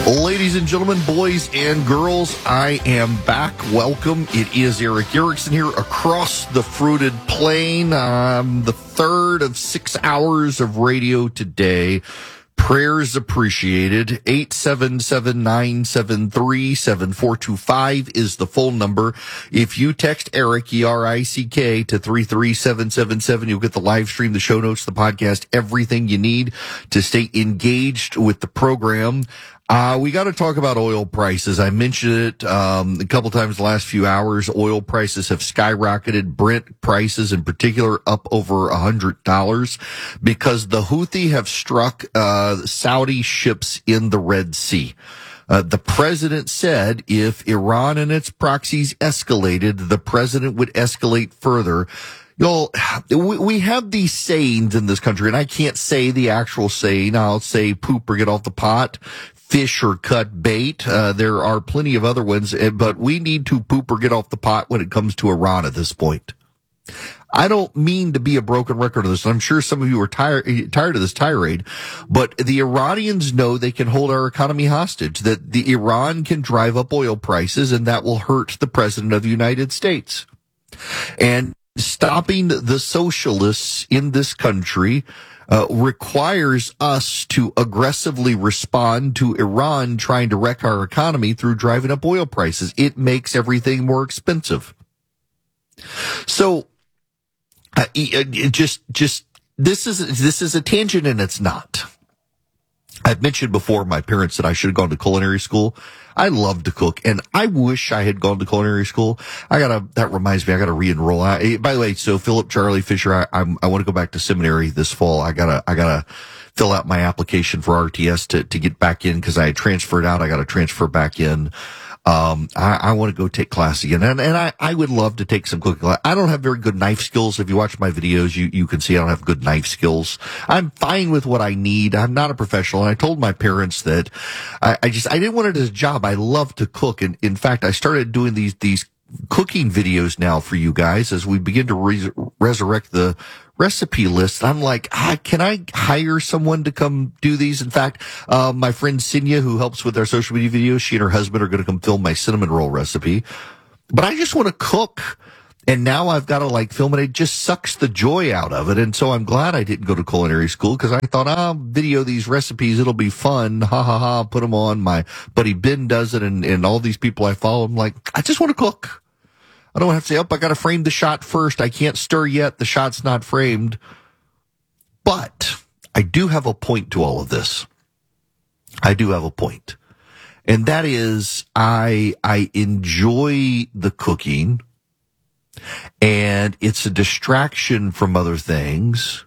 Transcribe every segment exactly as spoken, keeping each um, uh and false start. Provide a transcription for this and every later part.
Ladies and gentlemen, boys and girls, I am back. Welcome. It is Erick Erickson here across the fruited plain. Um, the third of six hours of radio today. Prayers appreciated. eight seven seven, nine seven three, seven four two five is the phone number. If you text Erick, E R I C K, to three three seven seven seven, you'll get the live stream, the show notes, the podcast, everything you need to stay engaged with the program. Uh, we got to talk about oil prices. I mentioned it um, a couple times the last few hours. Oil prices have skyrocketed. Brent prices in particular up over one hundred dollars because the Houthi have struck uh, Saudi ships in the Red Sea. Uh, the president said if Iran and its proxies escalated, the president would escalate further. Y'all, we, we have these sayings in this country, and I can't say the actual saying. I'll say poop or get off the pot, fish or cut bait. Uh, there are plenty of other ones, but we need to poop or get off the pot when it comes to Iran at this point. I don't mean to be a broken record of this. I'm sure some of you are tired, tired of this tirade, but the Iranians know they can hold our economy hostage, that the Iran can drive up oil prices, and that will hurt the president of the United States. And stopping the socialists in this country uh, requires us to aggressively respond to Iran trying to wreck our economy through driving up oil prices. It makes everything more expensive. So, uh, it just, just, this is, this is a tangent, and it's not. I've mentioned before my parents that I should have gone to culinary school. I love to cook, and I wish I had gone to culinary school. I gotta, that reminds me, I gotta re-enroll. I, by the way, so Philip Charlie Fisher, I, I'm, I want to go back to seminary this fall. I gotta, I gotta fill out my application for R T S to, to get back in because I had transferred out. I gotta transfer back in. Um, I, I want to go take class again. And, and I, I would love to take some cooking class. I don't have very good knife skills. If you watch my videos, you, you can see I don't have good knife skills. I'm fine with what I need. I'm not a professional. And I told my parents that I, I just, I didn't want it as a job. I love to cook. And in fact, I started doing these, these cooking videos now for you guys as we begin to re- resurrect the recipe list. I'm like, ah, can I hire someone to come do these? In fact, uh, my friend Sinya, who helps with our social media videos, she and her husband are going to come film my cinnamon roll recipe. But I just want to cook. And now I've got to like film it. It just sucks the joy out of it. And so I'm glad I didn't go to culinary school because I thought, ah, I'll video these recipes. It'll be fun. Ha ha ha. Put them on. My buddy Ben does it. And, and all these people I follow, I'm like, I just want to cook. I don't have to say, oh, I got to frame the shot first. I can't stir yet. The shot's not framed. But I do have a point to all of this. I do have a point. And that is I, I enjoy the cooking, and it's a distraction from other things.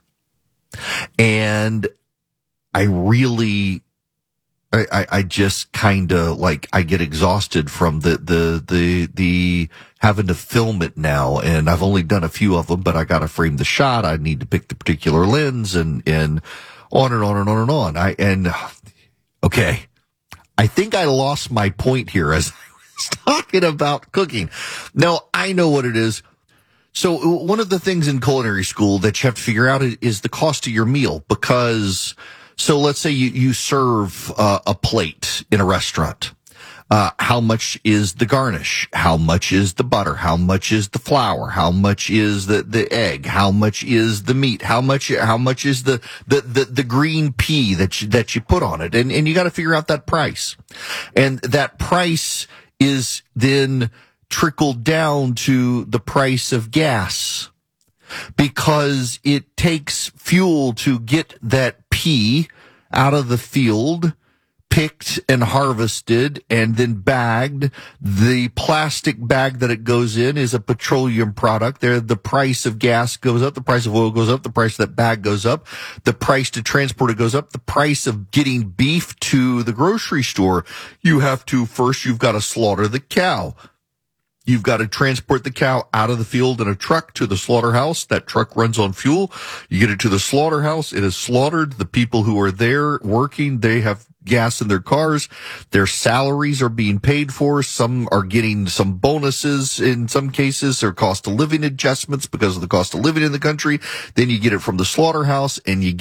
And I really, I, I, I just kind of like, I get exhausted from the, the, the, the having to film it now. And I've only done a few of them, but I got to frame the shot. I need to pick the particular lens and, and on and on and on and on. I, and okay, I think I lost my point here as I was talking about cooking. Now I know what it is. So one of the things in culinary school that you have to figure out is the cost of your meal, because so let's say you, you serve uh, a plate in a restaurant. Uh, how much is the garnish? How much is the butter? How much is the flour? How much is the, the egg? How much is the meat? How much, how much is the, the, the, the green pea that you, that you put on it? And, and you got to figure out that price. And that price is then trickled down to the price of gas, because it takes fuel to get that pea out of the field, picked and harvested and then bagged. The plastic bag that it goes in is a petroleum product. There, the price of gas goes up, the price of oil goes up, the price of that bag goes up, the price to transport it goes up, the price of getting beef to the grocery store. You have to, first you've got to slaughter the cow. You've got to transport the cow out of the field in a truck to the slaughterhouse. That truck runs on fuel. You get it to the slaughterhouse. It is slaughtered. The people who are there working, they have gas in their cars. Their salaries are being paid for. Some are getting some bonuses in some cases, or cost of living adjustments because of the cost of living in the country. Then you get it from the slaughterhouse and you get it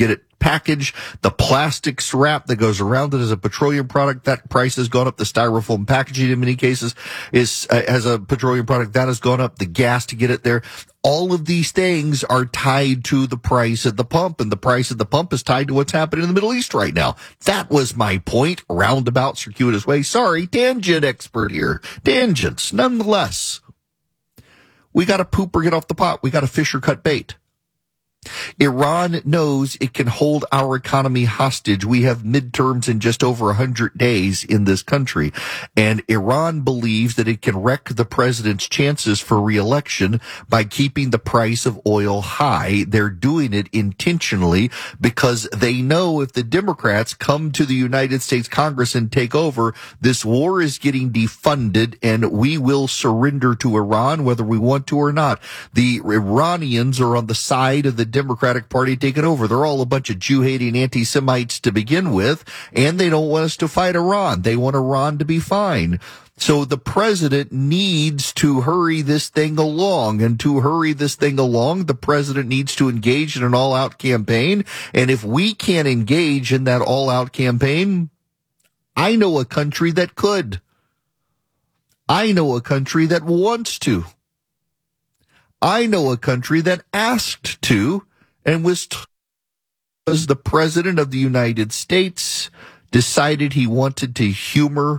package, the plastics wrap that goes around it as a petroleum product, that price has gone up. The styrofoam packaging in many cases is uh, as a petroleum product, that has gone up. The gas to get it there. All of these things are tied to the price at the pump, and the price at the pump is tied to what's happening in the Middle East right now. That was my point. Roundabout, circuitous way. Sorry, tangent expert here. Tangents, nonetheless. We got to poop or get off the pot. We got to fish or cut bait. Iran knows it can hold our economy hostage. We have midterms in just over one hundred days in this country, and Iran believes that it can wreck the president's chances for re-election by keeping the price of oil high. They're doing it intentionally because they know if the Democrats come to the United States Congress and take over, this war is getting defunded and we will surrender to Iran whether we want to or not. The Iranians are on the side of the Democratic Party taking over. They're all a bunch of Jew-hating anti-Semites to begin with, and they don't want us to fight Iran. They want Iran to be fine. So the president needs to hurry this thing along, and to hurry this thing along, the president needs to engage in an all-out campaign, and if we can't engage in that all-out campaign, I know a country that could. I know a country that wants to. I know a country that asked to and was t- was the president of the United States decided he wanted to humor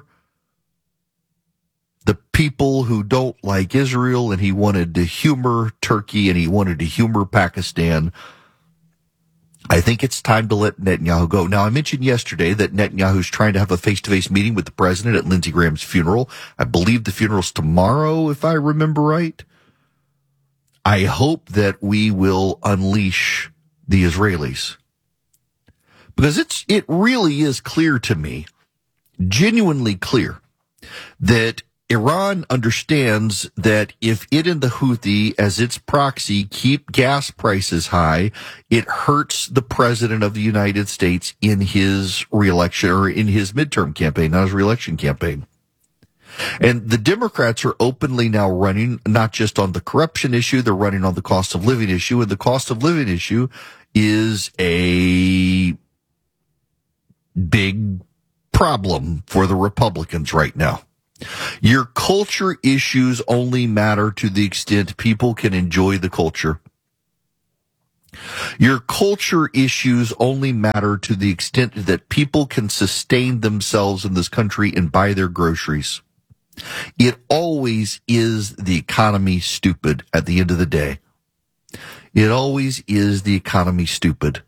the people who don't like Israel, and he wanted to humor Turkey, and he wanted to humor Pakistan. I think it's time to let Netanyahu go. Now, I mentioned yesterday that Netanyahu's trying to have a face-to-face meeting with the president at Lindsey Graham's funeral. I believe the funeral's tomorrow, if I remember right. I hope that we will unleash the Israelis, because it's, it really is clear to me, genuinely clear, that Iran understands that if it and the Houthi, as its proxy, keep gas prices high, it hurts the president of the United States in his reelection, or in his midterm campaign, not his reelection campaign. And the Democrats are openly now running not just on the corruption issue, they're running on the cost of living issue. And the cost of living issue is a big problem for the Republicans right now. Your culture issues only matter to the extent people can enjoy the culture. Your culture issues only matter to the extent that people can sustain themselves in this country and buy their groceries. It always is the economy stupid at the end of the day. It always is the economy stupid.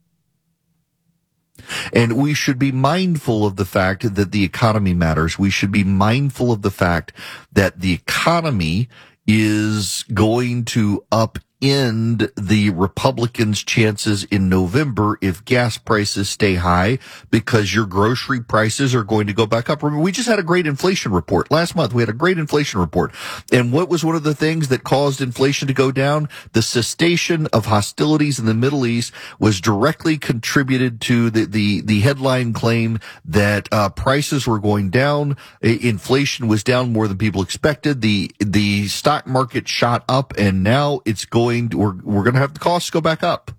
And we should be mindful of the fact that the economy matters. We should be mindful of the fact that the economy is going to upend the Republicans' chances in November if gas prices stay high, because your grocery prices are going to go back up. Remember, we just had a great inflation report. Last month, we had a great inflation report. And what was one of the things that caused inflation to go down? The cessation of hostilities in the Middle East was directly contributed to the, the, the headline claim that uh, prices were going down. Inflation was down more than people expected. The, the stock market shot up, and now it's going We're, we're going to have the costs go back up.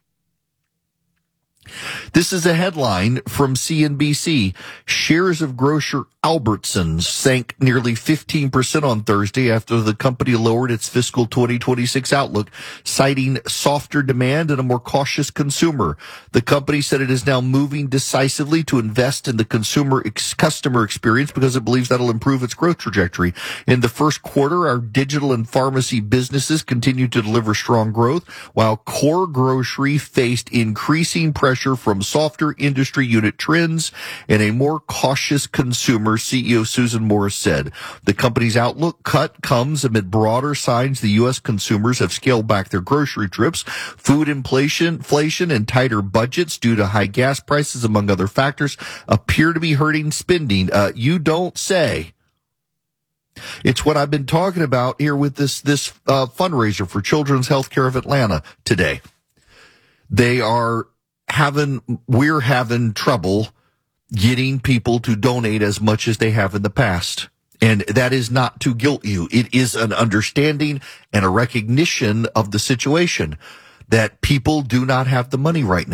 This is a headline from C N B C. Shares of grocer Albertsons sank nearly fifteen percent on Thursday after the company lowered its fiscal twenty twenty-six outlook, citing softer demand and a more cautious consumer. The company said it is now moving decisively to invest in the consumer ex- customer experience because it believes that'll improve its growth trajectory. In the first quarter, our digital and pharmacy businesses continued to deliver strong growth, while core grocery faced increasing pressure from softer industry unit trends and a more cautious consumer, C E O Susan Morris said. The company's outlook cut comes amid broader signs the U S consumers have scaled back their grocery trips. Food inflation, inflation and tighter budgets due to high gas prices, among other factors, appear to be hurting spending. Uh, you don't say. It's what I've been talking about here with this, this uh, fundraiser for Children's Healthcare of Atlanta today. They are having, we're having trouble getting people to donate as much as they have in the past. And that is not to guilt you. It is an understanding and a recognition of the situation that people do not have the money right now.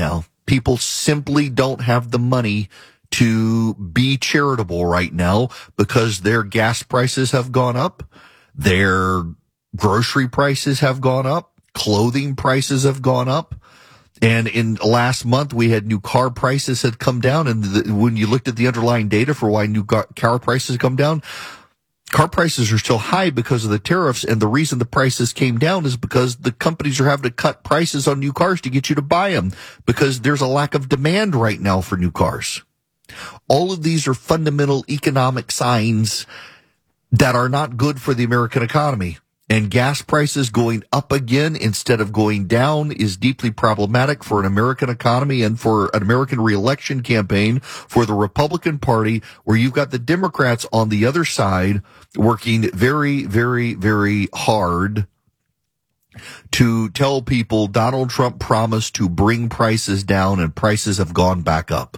People simply don't have the money to be charitable right now because their gas prices have gone up, their grocery prices have gone up, clothing prices have gone up. And in last month, we had new car prices had come down. And the, when you looked at the underlying data for why new car prices come down, car prices are still high because of the tariffs. And the reason the prices came down is because the companies are having to cut prices on new cars to get you to buy them because there's a lack of demand right now for new cars. All of these are fundamental economic signs that are not good for the American economy. And gas prices going up again instead of going down is deeply problematic for an American economy and for an American reelection campaign for the Republican Party, where you've got the Democrats on the other side working very, very, very hard to tell people Donald Trump promised to bring prices down, and prices have gone back up.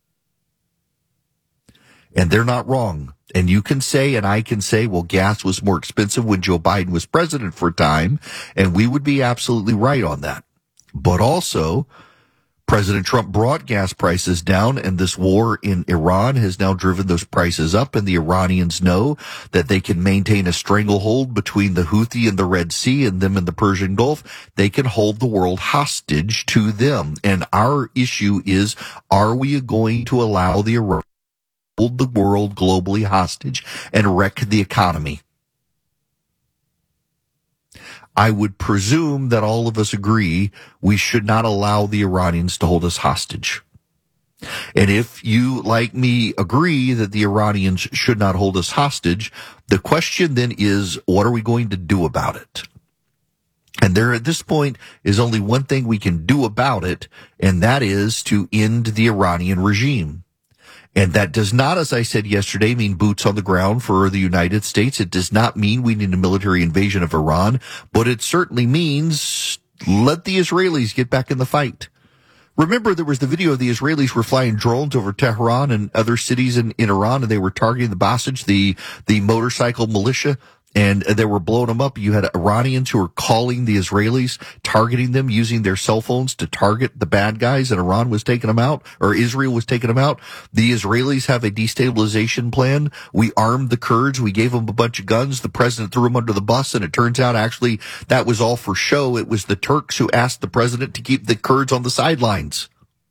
And they're not wrong. And you can say, and I can say, well, gas was more expensive when Joe Biden was president for a time, and we would be absolutely right on that. But also, President Trump brought gas prices down, and this war in Iran has now driven those prices up, and the Iranians know that they can maintain a stranglehold between the Houthi and the Red Sea and them in the Persian Gulf. They can hold the world hostage to them. And our issue is, are we going to allow the Iranians hold the world globally hostage and wreck the economy? I would presume that all of us agree we should not allow the Iranians to hold us hostage. And if you, like me, agree that the Iranians should not hold us hostage, the question then is, what are we going to do about it? And there at this point is only one thing we can do about it, and that is to end the Iranian regime. And that does not, as I said yesterday, mean boots on the ground for the United States. It does not mean we need a military invasion of Iran, but it certainly means let the Israelis get back in the fight. Remember, there was the video of the Israelis were flying drones over Tehran and other cities in, in Iran, and they were targeting the Basij, the, the motorcycle militia, and they were blowing them up. You had Iranians who were calling the Israelis, targeting them, using their cell phones to target the bad guys, and Iran was taking them out, or Israel was taking them out. The Israelis have a destabilization plan. We armed the Kurds. We gave them a bunch of guns. The president threw them under the bus, and it turns out actually that was all for show. It was the Turks who asked the president to keep the Kurds on the sidelines.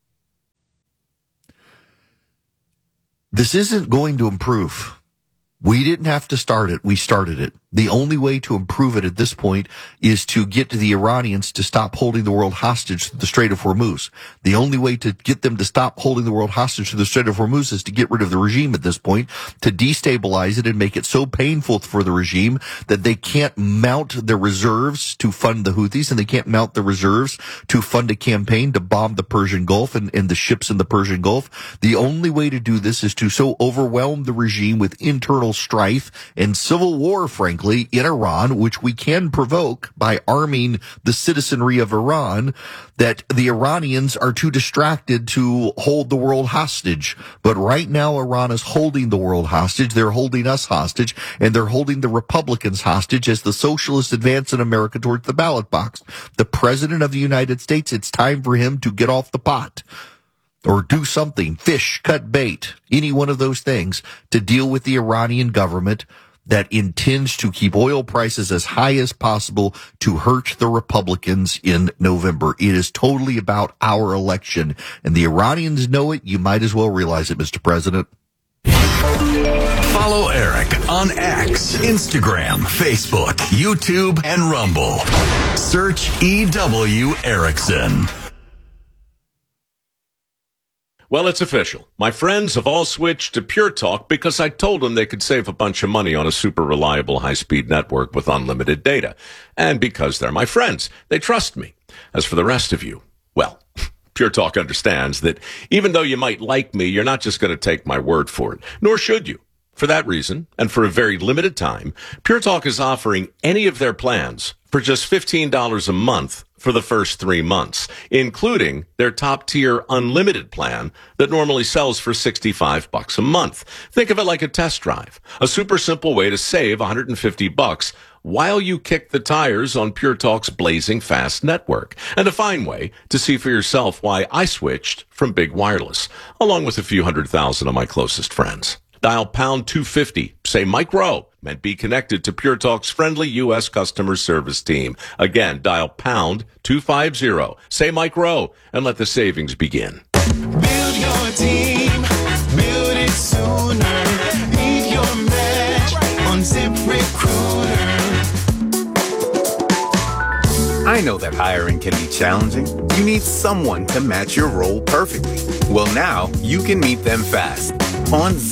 This isn't going to improve. We didn't have to start it. We started it. The only way to improve it at this point is to get the Iranians to stop holding the world hostage to the Strait of Hormuz. The only way to get them to stop holding the world hostage to the Strait of Hormuz is to get rid of the regime at this point, to destabilize it and make it so painful for the regime that they can't mount their reserves to fund the Houthis, and they can't mount the reserves to fund a campaign to bomb the Persian Gulf and, and the ships in the Persian Gulf. The only way to do this is to so overwhelm the regime with internal strife and civil war, frankly, in Iran, which we can provoke by arming the citizenry of Iran, that the Iranians are too distracted to hold the world hostage. But right now, Iran is holding the world hostage. They're holding us hostage, and they're holding the Republicans hostage as the socialists advance in America towards the ballot box. The president of the United States, it's time for him to get off the pot or do something, fish, cut bait, any one of those things to deal with the Iranian government that intends to keep oil prices as high as possible to hurt the Republicans in November. It is totally about our election, and the Iranians know it. You might as well realize it, Mister President. Follow Eric on X, Instagram, Facebook, YouTube, and Rumble. Search E W Erickson. Well, it's official. My friends have all switched to Pure Talk because I told them they could save a bunch of money on a super reliable high-speed network with unlimited data. And because they're my friends, they trust me. As for the rest of you, well, Pure Talk understands that even though you might like me, you're not just going to take my word for it, nor should you. For that reason, and for a very limited time, Pure Talk is offering any of their plans for just fifteen dollars a month for the first three months, including their top-tier unlimited plan that normally sells for sixty-five bucks a month. Think of it like a test drive, a super simple way to save one hundred fifty bucks while you kick the tires on Pure Talk's blazing fast network, and a fine way to see for yourself why I switched from Big Wireless, along with a few hundred thousand of my closest friends. Dial pound two fifty, say Mike Rowe, and be connected to Pure Talk's friendly U S customer service team. Again, dial pound two fifty, say Mike Rowe, and let the savings begin. Build your team, build it sooner. Beat your match on ZipRecruiter. I know that hiring can be challenging. You need someone to match your role perfectly. Well, now you can meet them fast on